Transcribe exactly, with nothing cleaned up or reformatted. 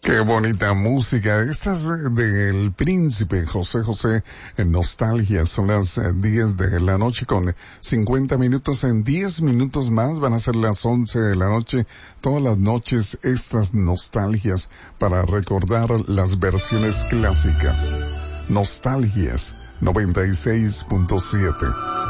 Qué bonita música. Esta es del Príncipe José José en Nostalgia. Son las diez de la noche con cincuenta minutos. En diez minutos más van a ser las once de la noche. Todas las noches estas nostalgias para recordar las versiones clásicas. Nostalgias noventa y seis punto siete.